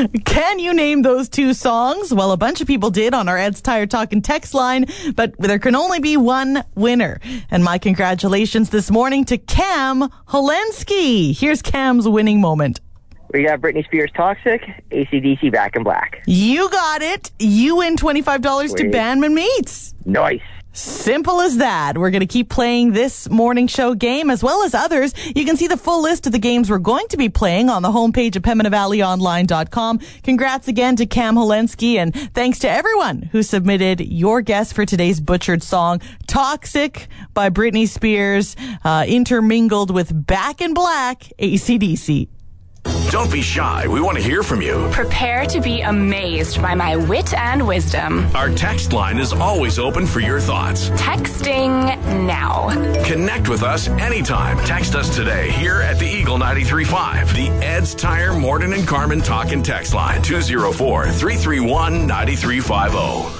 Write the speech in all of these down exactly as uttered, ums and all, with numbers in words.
Can you name those two songs? Well, a bunch of people did on our Ed's Tire Talkin' text line, but there can only be one winner. And my congratulations this morning to Cam Helensky. Here's Cam's winning moment. We got Britney Spears' Toxic, A C D C Back in Black. You got it. You win twenty-five dollars to Bandman Meats. Nice. Simple as that. We're going to keep playing this morning show game as well as others. You can see the full list of the games we're going to be playing on the homepage of Pembina Valley Online dot com. Congrats again to Cam Helensky, and thanks to everyone who submitted your guess for today's butchered song, Toxic by Britney Spears, uh, intermingled with Back in Black, A C D C. Don't be shy. We want to hear from you. Prepare to be amazed by my wit and wisdom. Our text line is always open for your thoughts. Texting now. Connect with us anytime. Text us today here at the Eagle ninety-three point five. The Ed's Tire Morton and Carmen Talkin' text line. two oh four, three three one, nine three five oh.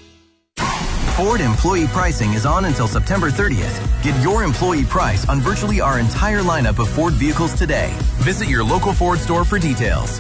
Ford employee pricing is on until September thirtieth. Get your employee price on virtually our entire lineup of Ford vehicles today. Visit your local Ford store for details.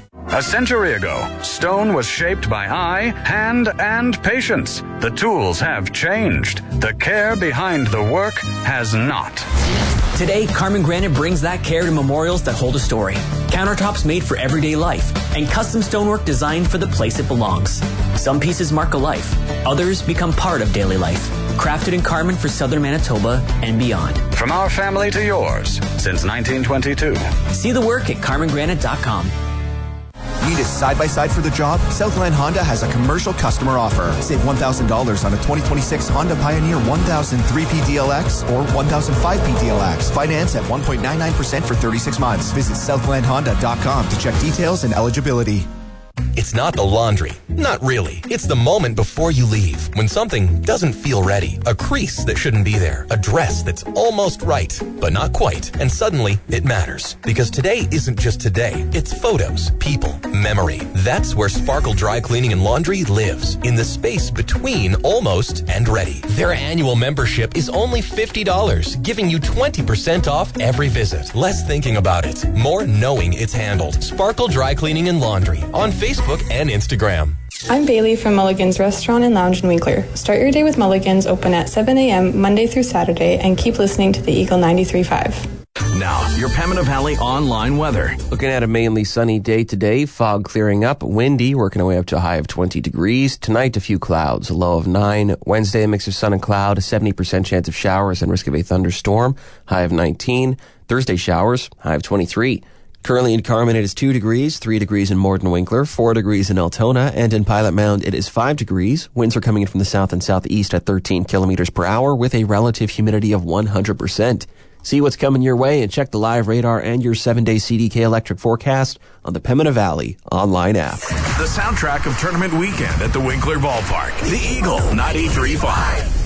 A century ago, stone was shaped by eye, hand, and patience. The tools have changed. The care behind the work has not. Today, Carmen Granite brings that care to memorials that hold a story. Countertops made for everyday life, and custom stonework designed for the place it belongs. Some pieces mark a life. Others become part of daily life. Crafted in Carmen for southern Manitoba and beyond. From our family to yours, since nineteen twenty-two. See the work at carmen granite dot com. Need a side-by-side for the job? Southland Honda has a commercial customer offer. Save one thousand dollars on a twenty twenty-six Honda Pioneer one thousand three P D L X or one thousand five P D L X. Finance at one point nine nine percent for thirty-six months. Visit southland honda dot com to check details and eligibility. It's not the laundry. Not really. It's the moment before you leave, when something doesn't feel ready. A crease that shouldn't be there. A dress that's almost right, but not quite. And suddenly, it matters. Because today isn't just today. It's photos, people, memory. That's where Sparkle Dry Cleaning and Laundry lives. In the space between almost and ready. Their annual membership is only fifty dollars, giving you twenty percent off every visit. Less thinking about it, more knowing it's handled. Sparkle Dry Cleaning and Laundry on Facebook and Instagram. I'm Bailey from Mulligan's Restaurant and Lounge in Winkler. Start your day with Mulligan's, open at seven a.m. Monday through Saturday, and keep listening to the Eagle ninety-three point five. Now, your Pembina Valley online weather. Looking at a mainly sunny day today, fog clearing up, windy, working our way up to a high of twenty degrees. Tonight, a few clouds, a low of nine. Wednesday, a mix of sun and cloud, a seventy percent chance of showers and risk of a thunderstorm, high of nineteen. Thursday, showers, high of twenty-three. Currently in Carmen, it is two degrees, three degrees in Morton Winkler, four degrees in Altona, and in Pilot Mound, it is five degrees. Winds are coming in from the south and southeast at thirteen kilometers per hour with a relative humidity of one hundred percent. See what's coming your way and check the live radar and your seven-day C D K electric forecast on the Pembina Valley online app. The soundtrack of tournament weekend at the Winkler Ballpark. The Eagle ninety-three point five.